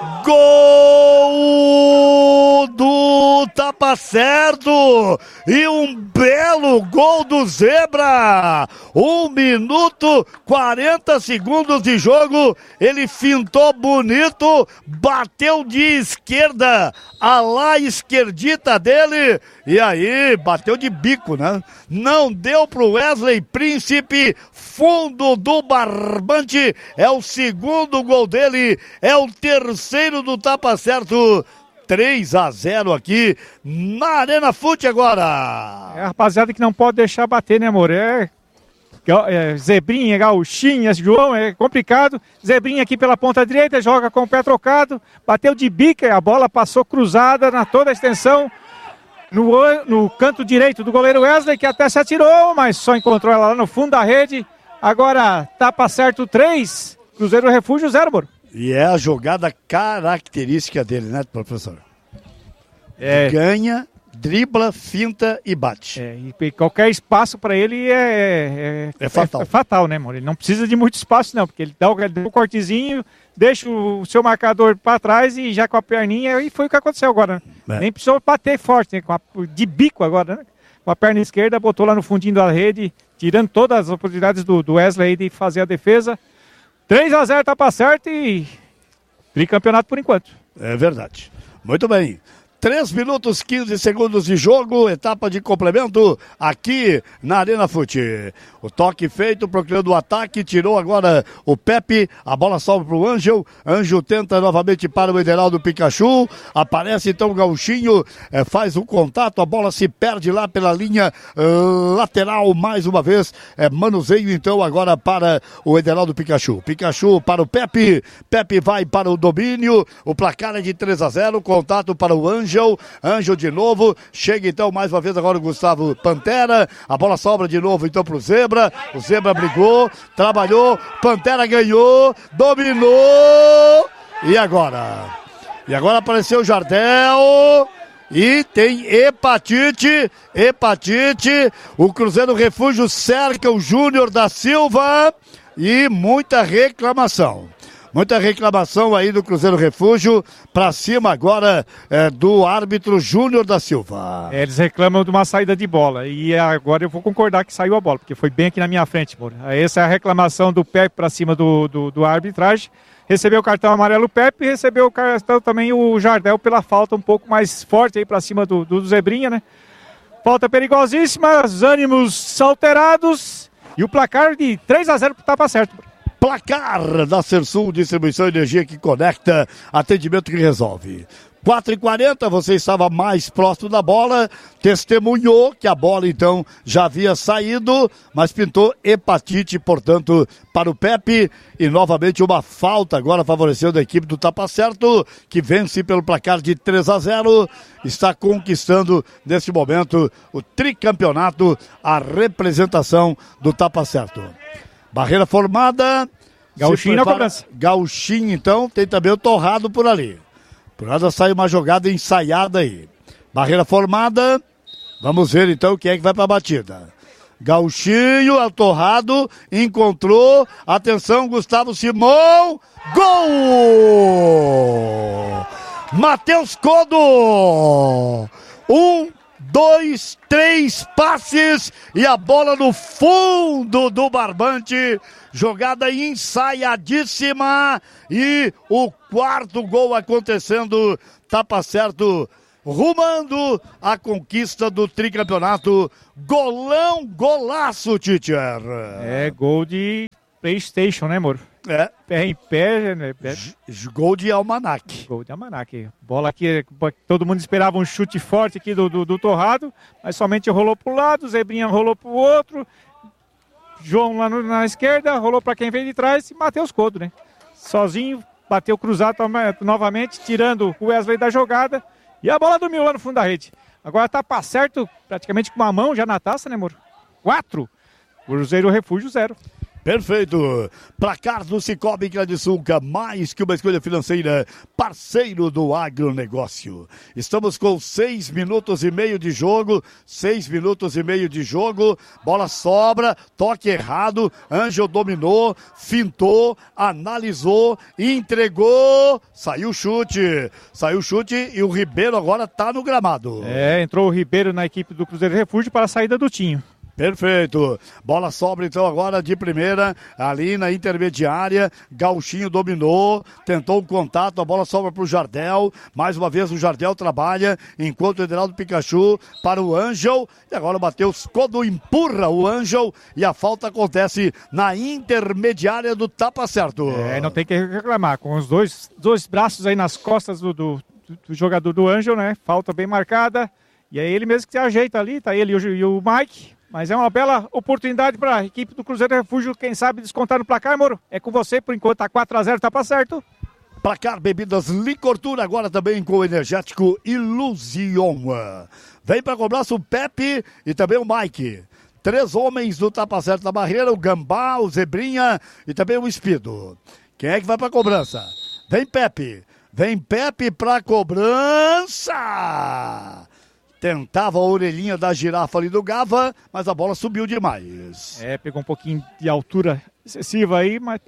Gol do Tapa Certo! E um belo gol do Zebra! 1 minuto 40 segundos de jogo. Ele fintou bonito, bateu de esquerda, a lá esquerdita dele, e aí bateu de bico, né? Não deu pro Wesley Príncipe, fundo do barbante, é o segundo gol dele, é o terceiro do Tapa Certo. 3-0 aqui na Arena Fute agora. Rapaziada que não pode deixar bater, né, amor? Zebrinha, Gauchinha, João, é complicado. Zebrinha aqui pela ponta direita, joga com o pé trocado, bateu de bica, a bola passou cruzada na toda a extensão no canto direito do goleiro Wesley, que até se atirou, mas só encontrou ela lá no fundo da rede. Agora Tapa Certo 3, Cruzeiro Refúgio 0, Moro. E é a jogada característica dele, né, professor? Ganha, dribla, finta e bate. E qualquer espaço para ele é fatal. É fatal, né, amor? Ele não precisa de muito espaço, não, porque ele dá o cortezinho, deixa o seu marcador para trás e já com a perninha, e foi o que aconteceu agora. Né? Nem precisou bater forte, né? De bico agora, né? Com a perna esquerda, botou lá no fundinho da rede, tirando todas as oportunidades do Wesley de fazer a defesa. 3-0 Tapa Certo e tricampeonato por enquanto. É verdade. Muito bem. 3 minutos 15 segundos de jogo, etapa de complemento aqui na Arena Fute. O toque feito, procurando o ataque, tirou agora o Pepe, a bola sobe para o Ângel, Ângel tenta novamente para o Ederaldo Pikachu, aparece então o Gauchinho, faz o contato, a bola se perde lá pela linha lateral mais uma vez, manuseio então agora para o Ederaldo Pikachu. Pikachu para o Pepe, Pepe vai para o domínio, o placar é de 3-0, contato para o Ângel, Ângel de novo, chega então mais uma vez agora o Gustavo Pantera, a bola sobra de novo então pro Zebra, o Zebra brigou, trabalhou, Pantera ganhou, dominou, e agora apareceu o Jardel, e tem hepatite, o Cruzeiro Refúgio cerca o Júnior da Silva, e muita reclamação. Muita reclamação aí do Cruzeiro Refúgio, pra cima agora do árbitro Júnior da Silva. Eles reclamam de uma saída de bola, e agora eu vou concordar que saiu a bola, porque foi bem aqui na minha frente, amor. Essa é a reclamação do Pepe pra cima do arbitragem. Recebeu o cartão amarelo o Pepe, e recebeu o cartão também o Jardel pela falta um pouco mais forte aí pra cima do Zebrinha, né? Falta perigosíssima, os ânimos são alterados, e o placar de 3-0 tá certo. Placar da Sersul, distribuição de energia que conecta, atendimento que resolve. 4h40, você estava mais próximo da bola, testemunhou que a bola então já havia saído, mas pintou hepatite, portanto, para o Pepe, e novamente uma falta agora favorecendo a equipe do Tapa Certo, que vence pelo placar de 3-0, está conquistando neste momento o tricampeonato, a representação do Tapa Certo. Barreira formada. Gauchinho na cobrança. Gauchinho, então, tem também o Torrado por ali. Por nada sai uma jogada ensaiada aí. Barreira formada. Vamos ver então quem é que vai para a batida. Gauchinho, o Torrado, encontrou. Atenção, Gustavo Simão. Gol! Matheus Codo! 1, 2, 3 passes e a bola no fundo do barbante, jogada ensaiadíssima e o quarto gol acontecendo. Tapa Certo rumando a conquista do tricampeonato. Golão, golaço, teacher. É gol de PlayStation, né, amor? É. Pé em pé, né? Gol de almanac. Gol de almanac. Bola aqui, todo mundo esperava um chute forte aqui do Torrado, mas somente rolou pro lado, Zebrinha rolou pro outro, João lá na esquerda, rolou para quem veio de trás e Matheus Codo, né? Sozinho, bateu cruzado novamente, tirando o Wesley da jogada, e a bola dormiu lá no fundo da rede. Agora tá para certo, praticamente com uma mão já na taça, né, amor? 4. Cruzeiro Refúgio 0. Perfeito. Placar do Cicobi Credisulca, mais que uma escolha financeira, parceiro do agronegócio. Estamos com 6 minutos e meio de jogo, 6 minutos e meio de jogo, bola sobra, toque errado, Ângel dominou, fintou, analisou, entregou, saiu o chute e o Ribeiro agora tá no gramado. Entrou o Ribeiro na equipe do Cruzeiro Refúgio para a saída do Tinho. Perfeito. Bola sobra então agora de primeira, ali na intermediária, Gauchinho dominou, tentou um contato, a bola sobra para o Jardel, mais uma vez o Jardel trabalha, enquanto o Ederaldo Pikachu para o Ângel, e agora o Matheus Codo empurra o Ângel, e a falta acontece na intermediária do Tapa Certo. Não tem que reclamar, com os dois braços aí nas costas do jogador do Ângel, né, falta bem marcada, e é ele mesmo que se ajeita ali, tá ele e o Mike. Mas é uma bela oportunidade para a equipe do Cruzeiro Refúgio, quem sabe descontar no placar, Moro. É com você, por enquanto tá 4-0, Tapa Certo. Placar Bebidas Licortura, agora também com o energético Ilusion. Vem para cobrança o Pepe e também o Mike. 3 homens do Tapa Certo na barreira, o Gambá, o Zebrinha e também o Espido. Quem é que vai para cobrança? Vem Pepe para cobrança. Tentava a orelhinha da girafa ali do Gava, mas a bola subiu demais. Pegou um pouquinho de altura excessiva aí, mas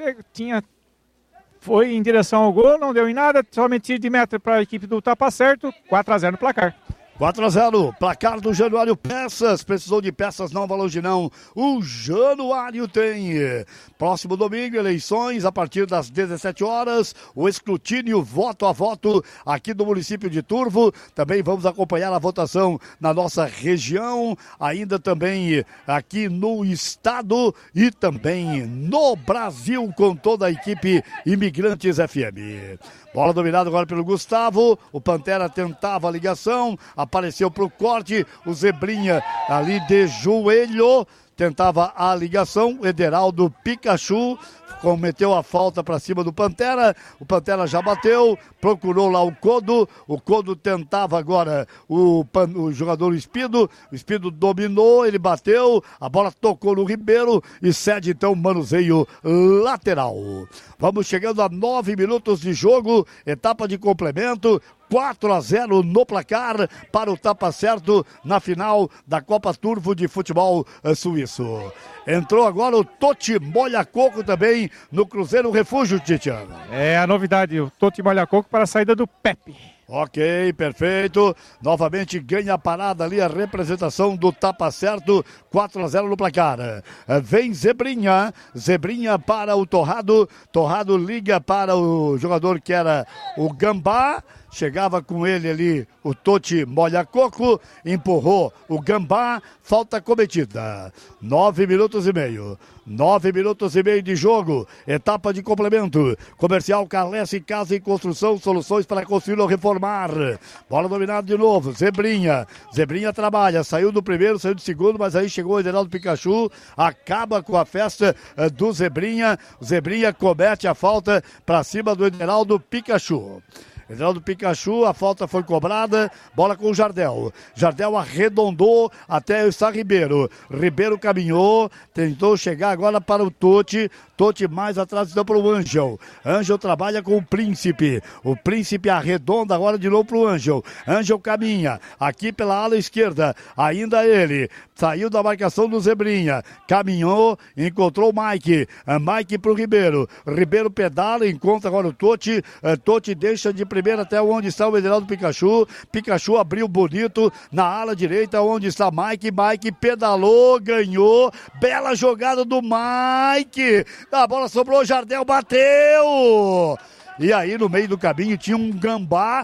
foi em direção ao gol, não deu em nada, somente tiro de meta para a equipe do Tapa Certo, 4-0 no placar. 4-0, placar do Januário Peças, precisou de peças, não valor de não, o Januário tem. Próximo domingo, eleições a partir das 17 horas, o escrutínio voto a voto aqui no município de Turvo, também vamos acompanhar a votação na nossa região, ainda também aqui no estado e também no Brasil com toda a equipe Imigrantes FM. Bola dominada agora pelo Gustavo, o Pantera tentava a ligação, apareceu pro corte, o Zebrinha ali de joelho, tentava a ligação, Ederaldo Pikachu cometeu a falta para cima do Pantera, o Pantera já bateu, procurou lá o Codo tentava agora o jogador Espido, o Espido dominou, ele bateu, a bola tocou no Ribeiro e cede então o manuseio lateral. Vamos chegando a 9 minutos de jogo, etapa de complemento, 4-0 no placar para o Tapa Certo na final da Copa Turvo de Futebol Suíço. Entrou agora o Toti Molha Coco também no Cruzeiro Refúgio, Titiano. É a novidade, o Toti Molha Coco para a saída do Pepe. Ok, perfeito. Novamente ganha a parada ali a representação do Tapa Certo, 4-0 no placar. Vem Zebrinha, Zebrinha para o Torrado, Torrado liga para o jogador que era o Gambá. Chegava com ele ali o Toti Molha Coco, empurrou o Gambá, falta cometida. 9 minutos e meio. 9 minutos e meio de jogo, etapa de complemento. Comercial Carlesse, Casa e Construção, soluções para construir ou reformar. Bola dominada de novo, Zebrinha. Zebrinha trabalha, saiu do primeiro, saiu do segundo, mas aí chegou o Ederaldo Pikachu, acaba com a festa do Zebrinha. O Zebrinha comete a falta para cima do Ederaldo Pikachu. Ederaldo Pikachu, a falta foi cobrada, bola com o Jardel. Jardel arredondou até o Sá Ribeiro. Ribeiro caminhou, tentou chegar agora para o Toti. Toti mais atrás então para o Ângel. Ângel trabalha com o Príncipe. O Príncipe arredonda agora de novo para o Ângel. Ângel caminha aqui pela ala esquerda. Ainda ele. Saiu da marcação do Zebrinha. Caminhou, encontrou o Mike. Mike para o Ribeiro. Ribeiro pedala, encontra agora o Toti. Toti deixa de primeira até onde está o Ederaldo Pikachu. Pikachu abriu bonito na ala direita onde está Mike. Mike pedalou, ganhou. Bela jogada do Mike. A bola sobrou, Jardel bateu. E aí no meio do caminho tinha um gambá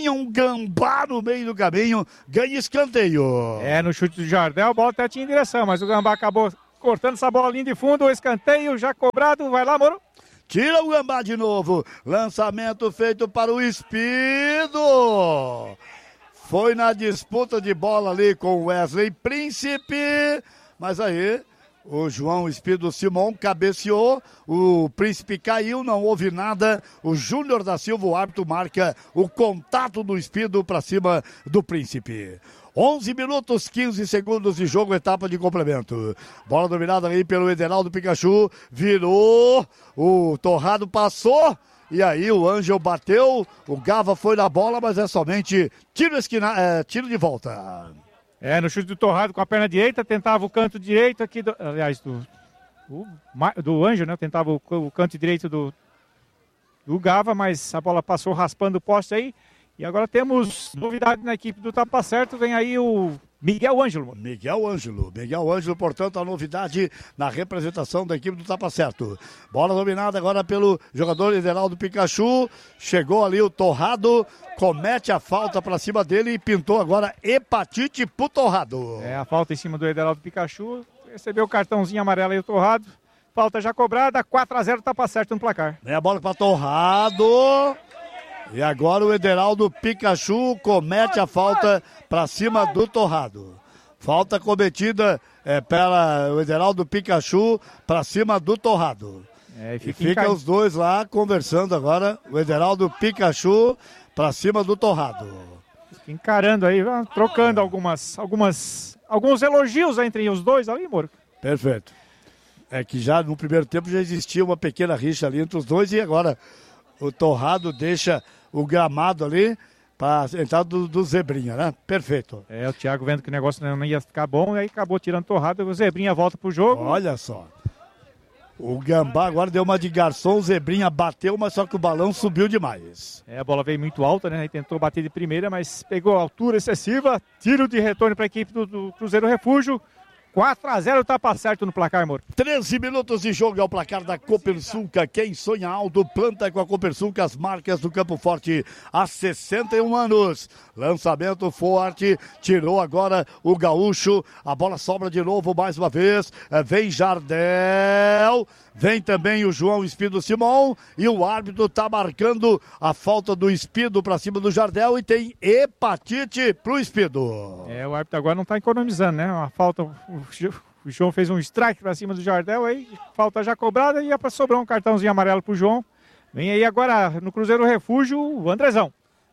no meio do caminho, ganha escanteio. No chute do Jardel, a bola até tinha em direção, mas o gambá acabou cortando essa bolinha de fundo, o escanteio já cobrado, vai lá, Moro. Tira o gambá de novo, lançamento feito para o Espido. Foi na disputa de bola ali com o Wesley Príncipe, mas aí o João Espido Simão cabeceou, o Príncipe caiu, não houve nada. O Júnior da Silva, o árbitro, marca o contato do Espido para cima do Príncipe. 11 minutos, 15 segundos de jogo, etapa de complemento. Bola dominada aí pelo Ederaldo Pikachu, virou, o Torrado passou. E aí o Ângel bateu, o Gava foi na bola, mas é somente tiro de volta. No chute do Torrado com a perna direita, tentava o canto direito aqui, do Ângel, né? Tentava o canto direito do Gava, mas a bola passou raspando o poste aí. E agora temos novidade na equipe do Tapa Certo, vem aí o Miguel Ângelo. Miguel Ângelo, portanto, a novidade na representação da equipe do Tapa Certo. Bola dominada agora pelo jogador Ederaldo Pikachu. Chegou ali o Torrado, comete a falta para cima dele e pintou agora hepatite pro Torrado. A falta em cima do Ederaldo Pikachu. Recebeu o cartãozinho amarelo aí o Torrado. Falta já cobrada, 4-0, Tapa Certo no placar. Vem a bola para Torrado. E agora o Ederaldo Pikachu comete a falta para cima do Torrado. Falta cometida pela o Ederaldo Pikachu para cima do Torrado. E fica os dois lá conversando agora. O Ederaldo Pikachu para cima do Torrado. Encarando aí, trocando alguns elogios entre os dois ali, Moro. Perfeito. É que já no primeiro tempo já existia uma pequena rixa ali entre os dois e agora o Torrado deixa o gramado ali para entrar do Zebrinha, né? Perfeito. O Thiago vendo que o negócio não ia ficar bom, aí acabou tirando Torrado, o Zebrinha volta pro jogo. Olha só. O Gambá agora deu uma de garçom, o Zebrinha bateu, mas só que o balão subiu demais. A bola veio muito alta, né? Aí tentou bater de primeira, mas pegou a altura excessiva. Tiro de retorno para a equipe do Cruzeiro Refúgio. 4-0, Tapa Certo no placar, amor. 13 minutos de jogo é o placar da Copersuca. Quem sonha alto, planta com a Copersuca as marcas do Campo Forte há 61 anos. Lançamento forte, tirou agora o Gaúcho. A bola sobra de novo mais uma vez. Vem Jardel. Vem também o João Espido Simão. E o árbitro tá marcando a falta do Espido para cima do Jardel. E tem hepatite pro Espido. O árbitro agora não tá economizando, né? Uma falta. O João fez um strike para cima do Jardel, aí falta já cobrada e ia para sobrar um cartãozinho amarelo pro João. Vem aí agora no Cruzeiro Refúgio o Andrezão.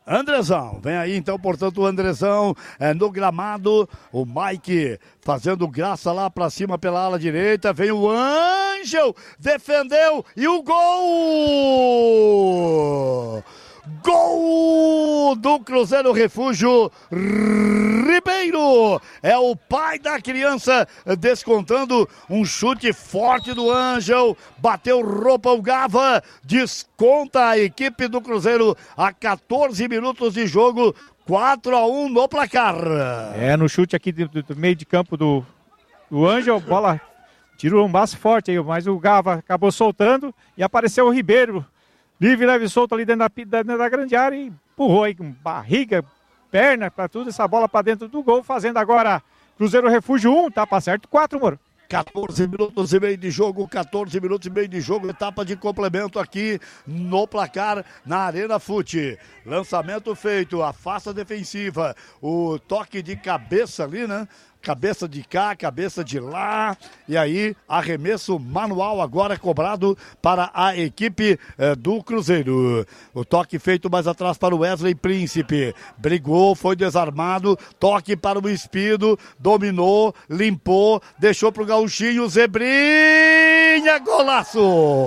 Vem aí então, portanto, o Andrezão no gramado, o Mike fazendo graça lá pra cima pela ala direita, vem o Ângel, defendeu e o gol! Gol do Cruzeiro Refúgio, Ribeiro é o pai da criança, descontando um chute forte do Ângel, bateu roupa o Gava, desconta a equipe do Cruzeiro a 14 minutos de jogo, 4-1 no placar. No chute aqui do meio de campo do Ângel, bola tirou um baço forte aí, mas o Gava acabou soltando e apareceu o Ribeiro, livre, leve e solto ali dentro da grande área e empurrou aí com barriga, perna, para tudo, essa bola para dentro do gol, fazendo agora Cruzeiro Refúgio 1, tá para certo 4, Moro. 14 minutos e meio de jogo, 14 minutos e meio de jogo, etapa de complemento aqui no placar na Arena Fute. Lançamento feito, afasta a defensiva, o toque de cabeça ali, né? Cabeça de cá, cabeça de lá, e aí arremesso manual agora cobrado para a equipe do Cruzeiro. O toque feito mais atrás para o Wesley Príncipe, brigou, foi desarmado, toque para o Espido, dominou, limpou, deixou para o Gauchinho, Zebrinha, golaço!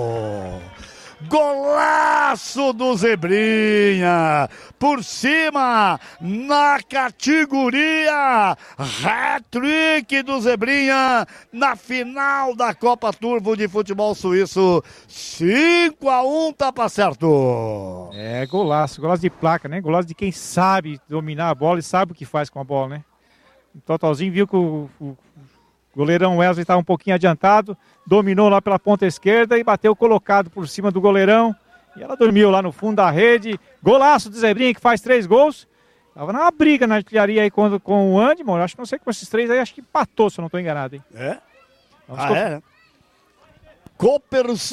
Golaço do Zebrinha, por cima, na categoria, hat-trick do Zebrinha, na final da Copa Turbo de Futebol Suíço, 5-1, tá pra certo. Golaço de placa, né? Golaço de quem sabe dominar a bola e sabe o que faz com a bola, né? O Totalzinho viu que o goleirão Wesley estava um pouquinho adiantado, dominou lá pela ponta esquerda e bateu colocado por cima do goleirão. E ela dormiu lá no fundo da rede. Golaço do Zebrinha, que faz 3 gols. Tava numa briga na artilharia aí com o Andy, mano. Acho que não sei com esses 3 aí, acho que empatou, se eu não estou enganado, hein? Copersuc